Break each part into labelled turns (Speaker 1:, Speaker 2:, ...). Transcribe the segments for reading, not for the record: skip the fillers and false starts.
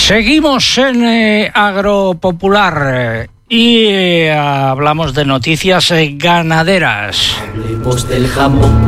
Speaker 1: Seguimos en Agropopular y hablamos de noticias ganaderas.
Speaker 2: Hablemos del jamón.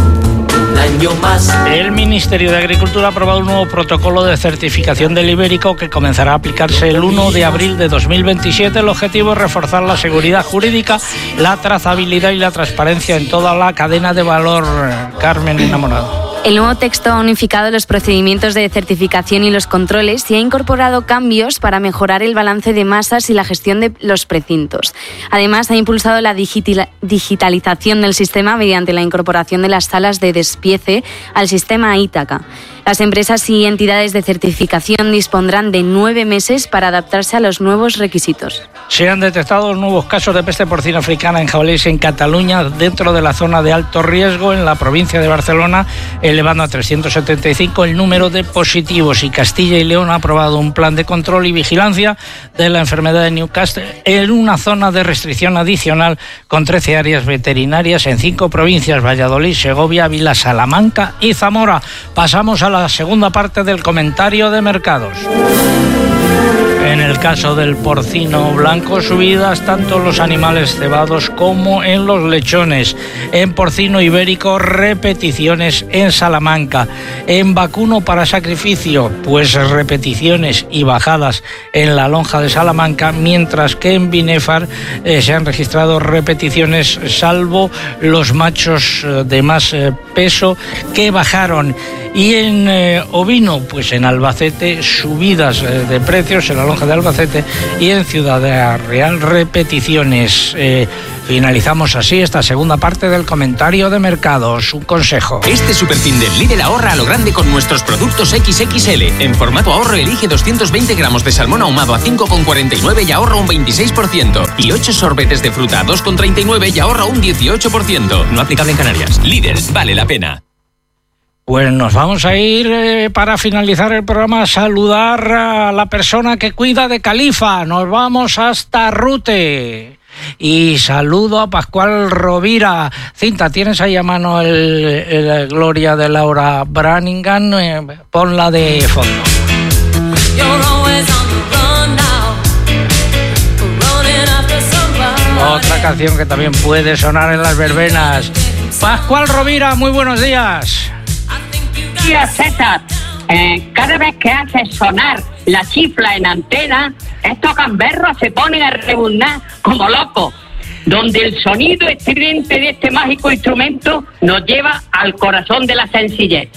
Speaker 2: Año más.
Speaker 1: El Ministerio de Agricultura ha aprobado un nuevo protocolo de certificación del ibérico que comenzará a aplicarse el 1 de abril de 2027. El objetivo es reforzar la seguridad jurídica, la trazabilidad y la transparencia en toda la cadena de valor. Carmen Enamorado.
Speaker 3: El nuevo texto ha unificado los procedimientos de certificación y los controles y ha incorporado cambios para mejorar el balance de masas y la gestión de los precintos. Además, ha impulsado la digitalización del sistema mediante la incorporación de las salas de despiece al sistema Ítaca. Las empresas y entidades de certificación dispondrán de 9 meses para adaptarse a los nuevos requisitos.
Speaker 1: Se han detectado nuevos casos de peste porcina africana en jabalíes en Cataluña, dentro de la zona de alto riesgo en la provincia de Barcelona, elevando a 375 el número de positivos, y Castilla y León ha aprobado un plan de control y vigilancia de la enfermedad de Newcastle en una zona de restricción adicional con 13 áreas veterinarias en 5 provincias: Valladolid, Segovia, Ávila, Salamanca y Zamora. Pasamos a la segunda parte del comentario de mercados. En el caso del porcino blanco, subidas tanto en los animales cebados como en los lechones. En porcino ibérico, repeticiones en Salamanca. En vacuno para sacrificio, pues repeticiones y bajadas en la lonja de Salamanca, mientras que en Binefar se han registrado repeticiones, salvo los machos de más peso que bajaron. Y en ovino, pues en Albacete, subidas de precios en la lonja de Albacete, y en Ciudad Real, repeticiones. Finalizamos así esta segunda parte del comentario de mercados. Un consejo.
Speaker 4: Este superfin del Lidl ahorra a lo grande con nuestros productos XXL. En formato ahorro elige 220 gramos de salmón ahumado a 5,49 y ahorra un 26%. Y 8 sorbetes de fruta a 2,39 y ahorra un 18%. No aplicable en Canarias. Lidl, vale la pena.
Speaker 1: Pues nos vamos a ir para finalizar el programa a saludar a la persona que cuida de Califa. Nos vamos hasta Rute. Y saludo a Pascual Rovira. Cinta, ¿tienes ahí a mano el Gloria de Laura Branigan? Ponla de fondo. Otra canción que también puede sonar en las verbenas. Pascual Rovira, muy buenos días.
Speaker 5: César, cada vez que haces sonar la chifla en antena, estos gamberros se ponen a rebuznar como locos, donde el sonido estridente de este mágico instrumento nos lleva al corazón de la sencillez.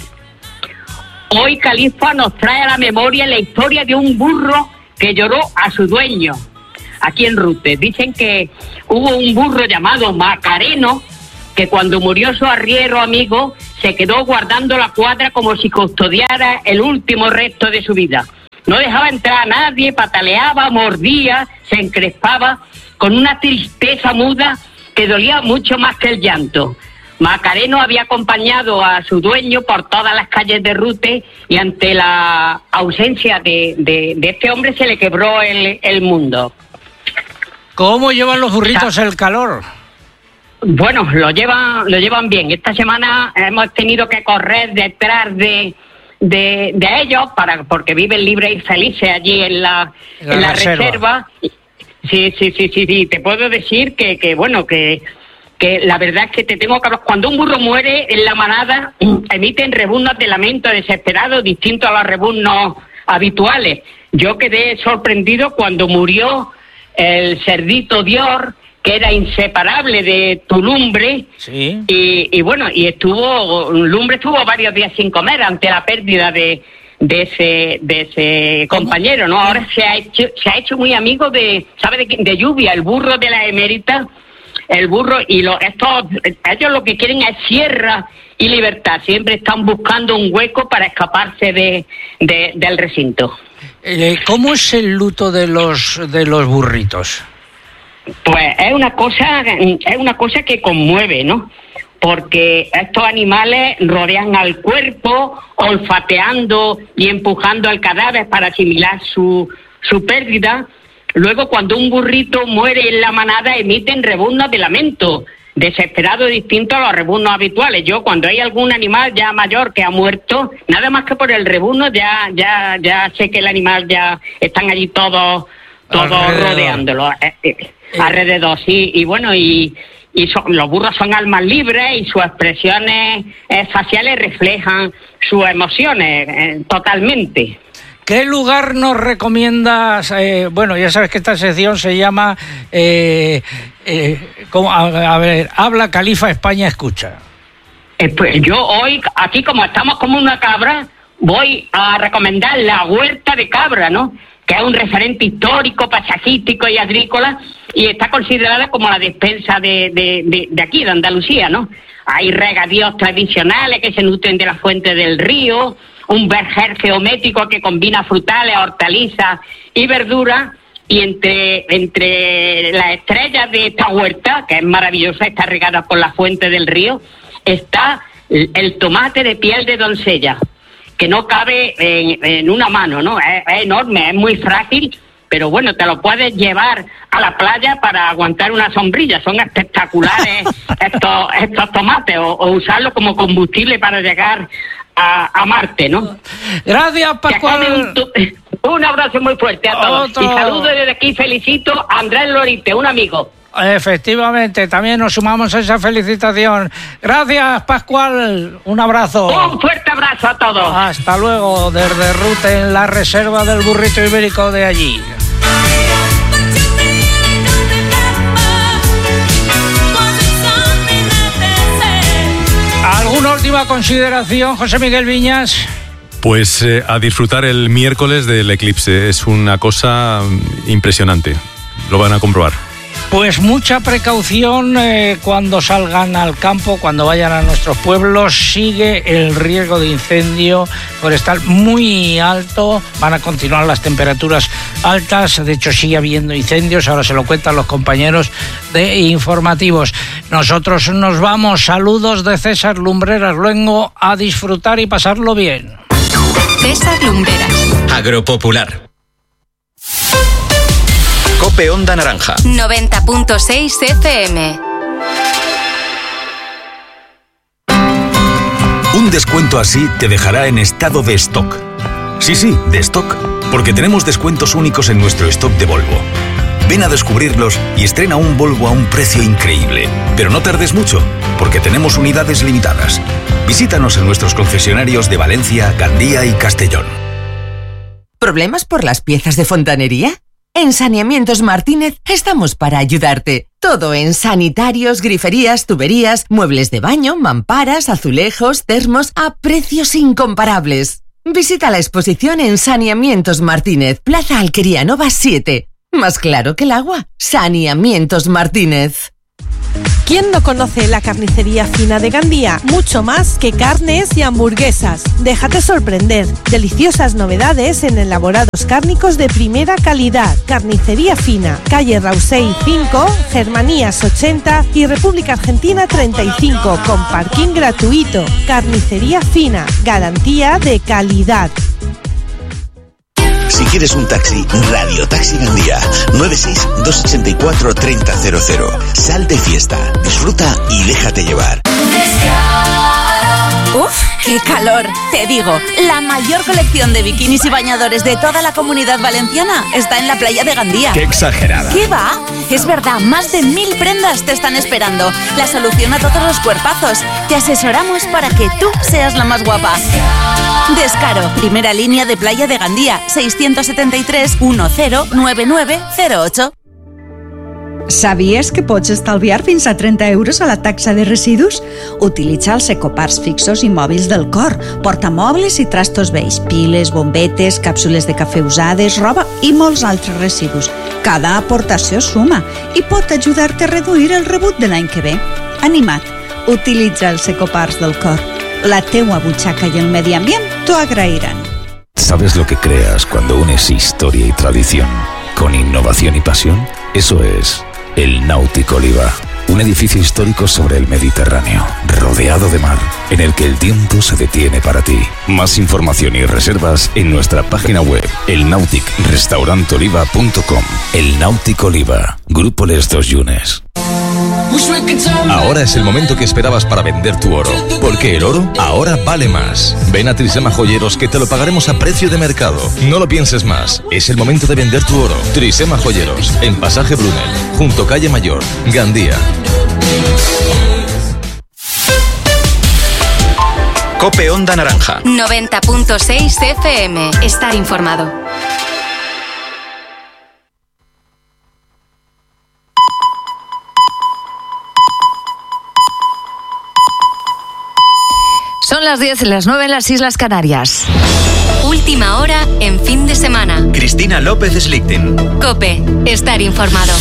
Speaker 5: Hoy Califa nos trae a la memoria la historia de un burro que lloró a su dueño aquí en Rute. Dicen que hubo un burro llamado Macareno que cuando murió su arriero amigo se quedó guardando la cuadra como si custodiara el último resto de su vida. No dejaba entrar a nadie, pataleaba, mordía, se encrespaba con una tristeza muda que dolía mucho más que el llanto. Macareno había acompañado a su dueño por todas las calles de Rute y ante la ausencia de este hombre se le quebró el mundo.
Speaker 1: ¿Cómo llevan los burritos el calor?
Speaker 5: Bueno, lo llevan bien. Esta semana hemos tenido que correr detrás de ellos porque viven libres y felices allí en la reserva. Sí. Te puedo decir que la verdad es que te tengo que... Cuando un burro muere en la manada, emiten rebuznos de lamento desesperado distintos a los rebuznos habituales. Yo quedé sorprendido cuando murió el cerdito Dior, que era inseparable de tu lumbre. Sí. Y lumbre estuvo varios días sin comer ante la pérdida de ese compañero, ¿no? Ahora se ha hecho muy amigo de Lluvia, el burro de la emérita, el burro, y ellos lo que quieren es sierra y libertad. Siempre están buscando un hueco para escaparse del recinto.
Speaker 1: ¿Cómo es el luto de los burritos?
Speaker 5: Pues es una cosa que conmueve, ¿no? Porque estos animales rodean al cuerpo, olfateando y empujando al cadáver para asimilar su pérdida. Luego, cuando un burrito muere en la manada, emiten rebuznos de lamento, desesperado y distinto a los rebuznos habituales. Yo, cuando hay algún animal ya mayor que ha muerto, nada más que por el rebuzno ya sé que el animal ya están allí todos rodeándolo alrededor, sí. Y bueno, los burros son almas libres y sus expresiones faciales reflejan sus emociones totalmente.
Speaker 1: ¿Qué lugar nos recomiendas? Bueno, ya sabes que esta sección se llama Habla Califa, España escucha.
Speaker 5: Pues yo hoy, aquí como estamos como una cabra, voy a recomendar la Huerta de Cabra, ¿no? Que es un referente histórico, paisajístico y agrícola, y está considerada como la despensa de aquí, de Andalucía, ¿no? Hay regadíos tradicionales que se nutren de la fuente del río, un verger geométrico que combina frutales, hortalizas y verduras, y entre las estrellas de esta huerta, que es maravillosa, está regada por la fuente del río, está el tomate de piel de doncella, que no cabe en una mano, ¿no? Es enorme, es muy frágil, pero bueno, te lo puedes llevar a la playa para aguantar una sombrilla. Son espectaculares estos tomates, o usarlos como combustible para llegar a Marte, ¿no?
Speaker 1: Gracias, Pascual.
Speaker 5: Un abrazo muy fuerte a todos. Y saludo desde aquí, felicito a Andrés Lorite, un amigo.
Speaker 1: Efectivamente, también nos sumamos a esa felicitación. Gracias, Pascual. Un abrazo.
Speaker 5: Un fuerte abrazo a todos.
Speaker 1: Hasta luego, desde Rute, en la reserva del burrito ibérico de allí. ¿Alguna última consideración, José Miguel Viñas?
Speaker 6: Pues a disfrutar el miércoles del eclipse. Es una cosa impresionante. Lo van a comprobar.
Speaker 1: Pues mucha precaución cuando salgan al campo, cuando vayan a nuestros pueblos. Sigue el riesgo de incendio forestal muy alto. Van a continuar las temperaturas altas. De hecho, sigue habiendo incendios. Ahora se lo cuentan los compañeros de informativos. Nosotros nos vamos. Saludos de César Lumbreras Luengo. A disfrutar y pasarlo bien.
Speaker 7: César Lumbreras.
Speaker 4: Agropopular.
Speaker 8: COPE Onda Naranja
Speaker 7: 90.6 FM.
Speaker 8: Un descuento así te dejará en estado de stock. Sí, de stock, porque tenemos descuentos únicos en nuestro stock de Volvo. Ven a descubrirlos y estrena un Volvo a un precio increíble. Pero no tardes mucho, porque tenemos unidades limitadas. Visítanos en nuestros concesionarios de Valencia, Gandía y Castellón.
Speaker 9: ¿Problemas por las piezas de fontanería? En Saneamientos Martínez estamos para ayudarte. Todo en sanitarios, griferías, tuberías, muebles de baño, mamparas, azulejos, termos, a precios incomparables. Visita la exposición en Saneamientos Martínez, Plaza Alquería Nova 7. Más claro que el agua, Saneamientos Martínez.
Speaker 10: ¿Quién no conoce la carnicería fina de Gandía? Mucho más que carnes y hamburguesas. Déjate sorprender. Deliciosas novedades en elaborados cárnicos de primera calidad. Carnicería fina. Calle Rausey 5, Germanías 80 y República Argentina 35, con parking gratuito. Carnicería fina. Garantía de calidad.
Speaker 11: Si quieres un taxi, Radio Taxi Gandía, 96-284-3000. Sal de fiesta, disfruta y déjate llevar.
Speaker 12: ¡Uf! ¡Qué calor! Te digo, la mayor colección de bikinis y bañadores de toda la Comunidad Valenciana está en la playa de Gandía.
Speaker 11: ¡Qué exagerada!
Speaker 12: ¿Qué va? Es verdad, más de 1000 prendas te están esperando. La solución a todos los cuerpazos. Te asesoramos para que tú seas la más guapa. Descaro, primera línea de playa de Gandía, 673 109908.
Speaker 13: Sabies que pots estalviar fins a 30 euros a la taxa de residus? Utilitza els ecoparts fixos i mòbils del Cor, portamobles i trastos vells, piles, bombetes, càpsules de cafè usades, roba i molts altres residus. Cada aportació suma i pot ajudar-te a reduir el rebut de l'any que ve. Anima't, utilitza els ecoparts del Cor. La teua butxaca i el medi ambient t'ho agrairan.
Speaker 11: ¿Sabes lo que creas cuando unes historia y tradición con innovación y pasión? Eso es el Náutico Oliva, un edificio histórico sobre el Mediterráneo, rodeado de mar, en el que el tiempo se detiene para ti. Más información y reservas en nuestra página web, elnauticrestaurantoliva.com. El Náutico Oliva, Grupo Les Dos Llunes. Ahora es el momento que esperabas para vender tu oro, porque el oro ahora vale más. Ven a Trisema Joyeros que te lo pagaremos a precio de mercado. No lo pienses más, es el momento de vender tu oro. Trisema Joyeros, en Pasaje Brunel, junto Calle Mayor, Gandía.
Speaker 14: COPE Onda Naranja
Speaker 7: 90.6 FM. Estar informado.
Speaker 15: Son las 10 y las 9 en las Islas Canarias.
Speaker 7: Última hora en fin de semana.
Speaker 14: Cristina López Slichting.
Speaker 7: COPE. Estar informado.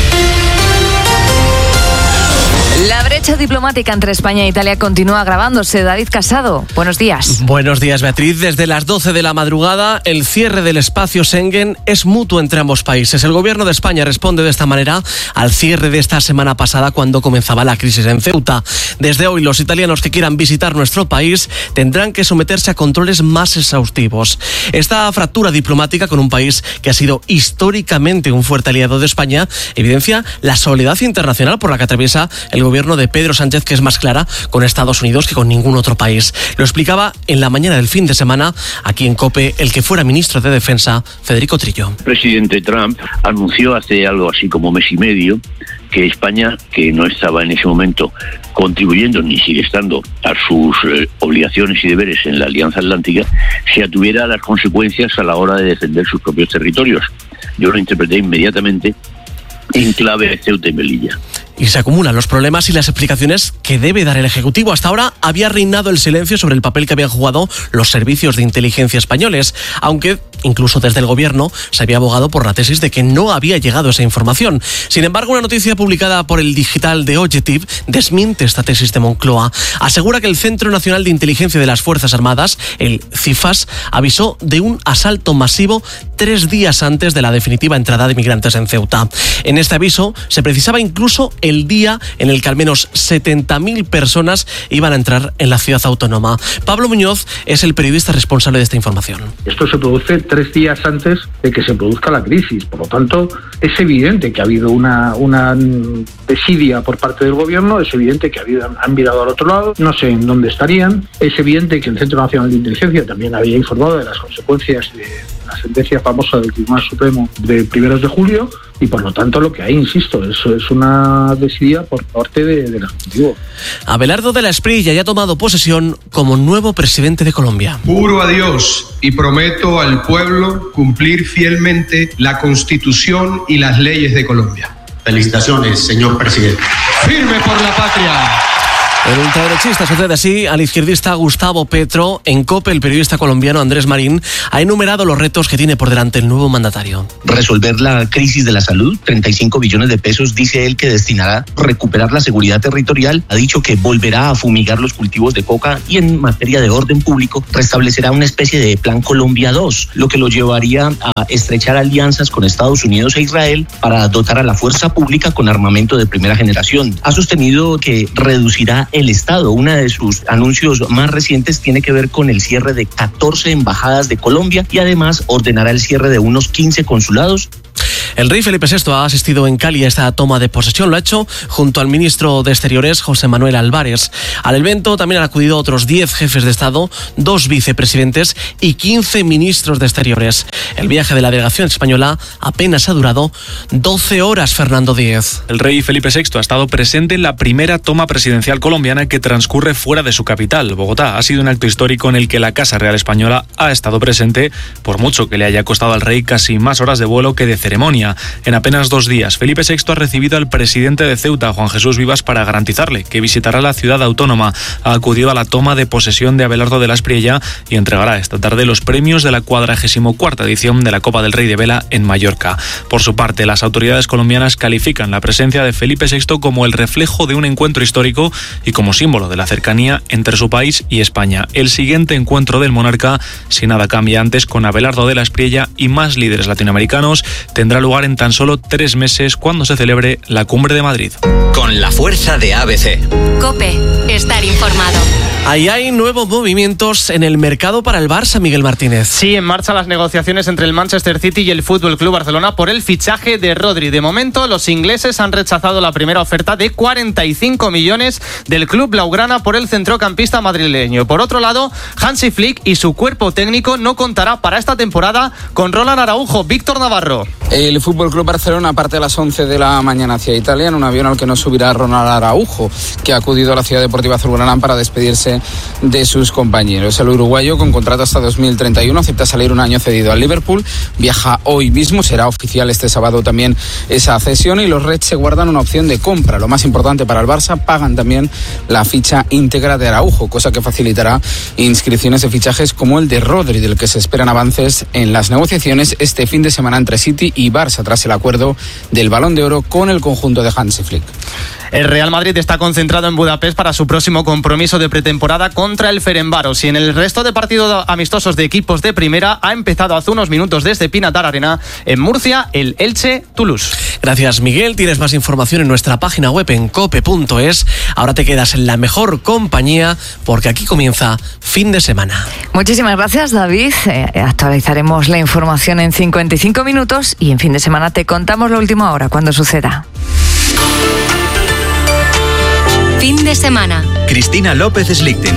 Speaker 15: La brecha diplomática entre España e Italia continúa agravándose. David Casado, buenos días.
Speaker 16: Buenos días, Beatriz. Desde las 12 de la madrugada, el cierre del espacio Schengen es mutuo entre ambos países. El gobierno de España responde de esta manera al cierre de esta semana pasada cuando comenzaba la crisis en Ceuta. Desde hoy, los italianos que quieran visitar nuestro país tendrán que someterse a controles más exhaustivos. Esta fractura diplomática con un país que ha sido históricamente un fuerte aliado de España evidencia la soledad internacional por la que atraviesa el gobierno de Pedro Sánchez, que es más clara con Estados Unidos que con ningún otro país. Lo explicaba en la mañana del fin de semana, aquí en COPE, el que fuera ministro de Defensa, Federico Trillo.
Speaker 17: El presidente Trump anunció hace algo así como mes y medio que España, que no estaba en ese momento contribuyendo ni sigue estando a sus obligaciones y deberes en la Alianza Atlántica, se atuviera a las consecuencias a la hora de defender sus propios territorios. Yo lo interpreté inmediatamente en clave de Ceuta y Melilla.
Speaker 16: Y se acumulan los problemas y las explicaciones que debe dar el Ejecutivo. Hasta ahora había reinado el silencio sobre el papel que habían jugado los servicios de inteligencia españoles, aunque incluso desde el gobierno se había abogado por la tesis de que no había llegado esa información. Sin embargo, una noticia publicada por el digital de Objective desmiente esta tesis de Moncloa. Asegura que el Centro Nacional de Inteligencia de las Fuerzas Armadas, el CIFAS, avisó de un asalto masivo 3 días antes de la definitiva entrada de migrantes en Ceuta. En este aviso se precisaba incluso el día en el que al menos 70.000 personas iban a entrar en la ciudad autónoma. Pablo Muñoz es el periodista responsable de esta información.
Speaker 18: Esto se produce 3 días antes de que se produzca la crisis. Por lo tanto, es evidente que ha habido una desidia por parte del gobierno, es evidente que han mirado al otro lado, no sé en dónde estarían, es evidente que el Centro Nacional de Inteligencia también había informado de las consecuencias de la sentencia famosa del Tribunal Supremo de 1 de julio y por lo tanto lo que hay, insisto, es una desidia por parte del Ejecutivo.
Speaker 16: Abelardo de la Espriella ya ha tomado posesión como nuevo presidente de Colombia.
Speaker 19: Juro a Dios y prometo al pueblo cumplir fielmente la Constitución y las leyes de Colombia.
Speaker 20: Felicitaciones, señor presidente.
Speaker 19: ¡Firme por la patria!
Speaker 16: El ultraderechista sucede así al izquierdista Gustavo Petro. En COPE, el periodista colombiano Andrés Marín ha enumerado los retos que tiene por delante el nuevo mandatario.
Speaker 21: Resolver la crisis de la salud, 35 billones de pesos, dice él que destinará a recuperar la seguridad territorial. Ha dicho que volverá a fumigar los cultivos de coca y en materia de orden público restablecerá una especie de Plan Colombia 2, lo que lo llevaría a estrechar alianzas con Estados Unidos e Israel para dotar a la fuerza pública con armamento de primera generación. Ha sostenido que reducirá el Estado. Uno de sus anuncios más recientes tiene que ver con el cierre de 14 embajadas de Colombia y además ordenará el cierre de unos 15 consulados.
Speaker 16: El rey Felipe VI ha asistido en Cali a esta toma de posesión. Lo ha hecho junto al ministro de Exteriores, José Manuel Álvarez. Al evento también han acudido otros 10 jefes de Estado, 2 vicepresidentes y 15 ministros de Exteriores. El viaje de la delegación española apenas ha durado 12 horas, Fernando Díez.
Speaker 22: El rey Felipe VI ha estado presente en la primera toma presidencial colombiana que transcurre fuera de su capital, Bogotá. Ha sido un acto histórico en el que la Casa Real Española ha estado presente, por mucho que le haya costado al rey casi más horas de vuelo que de ceremonia. En apenas 2 días, Felipe VI ha recibido al presidente de Ceuta, Juan Jesús Vivas, para garantizarle que visitará la ciudad autónoma. Ha acudido a la toma de posesión de Abelardo de la Espriella y entregará esta tarde los premios de la 44ª edición de la Copa del Rey de Vela en Mallorca. Por su parte, las autoridades colombianas califican la presencia de Felipe VI como el reflejo de un encuentro histórico y como símbolo de la cercanía entre su país y España. El siguiente encuentro del monarca, si nada cambia antes, con Abelardo de la Espriella y más líderes latinoamericanos, tendrá lugar en tan solo 3 meses cuando se celebre la Cumbre de Madrid.
Speaker 14: Con con la fuerza de ABC.
Speaker 7: COPE. Estar informado.
Speaker 16: Ahí hay nuevos movimientos en el mercado para el Barça, Miguel Martínez.
Speaker 2: Sí, en marcha las negociaciones entre el Manchester City y el Fútbol Club Barcelona por el fichaje de Rodri. De momento, los ingleses han rechazado la primera oferta de 45 millones del club blaugrana por el centrocampista madrileño. Por otro lado, Hansi Flick y su cuerpo técnico no contará para esta temporada con Ronald Araujo. Víctor Navarro.
Speaker 3: El Fútbol Club Barcelona parte a las 11 de la mañana hacia Italia en un avión al que no subirá Ronald Araujo, que ha acudido a la Ciudad Deportiva Azulgrana para despedirse de sus compañeros. El uruguayo, con contrato hasta 2031, acepta salir un año cedido al Liverpool. Viaja hoy mismo, será oficial este sábado también esa cesión, y los Reds se guardan una opción de compra. Lo más importante para el Barça, pagan también la ficha íntegra de Araujo, cosa que facilitará inscripciones de fichajes como el de Rodri, del que se esperan avances en las negociaciones este fin de semana entre City y Barça, tras el acuerdo del Balón de Oro con el conjunto de Hansi Flick.
Speaker 2: El Real Madrid está concentrado en Budapest para su próximo compromiso de pretemporada contra el Ferencváros, y en el resto de partidos amistosos de equipos de primera ha empezado hace unos minutos desde Pinatar Arena en Murcia el Elche-Toulouse.
Speaker 16: Gracias, Miguel. Tienes más información en nuestra página web en cope.es. Ahora te quedas en la mejor compañía porque aquí comienza Fin de Semana.
Speaker 15: Muchísimas gracias, David. Actualizaremos la información en 55 minutos y en Fin de Semana te contamos la última hora cuando suceda.
Speaker 7: Fin de semana.
Speaker 14: Cristina López Slichting.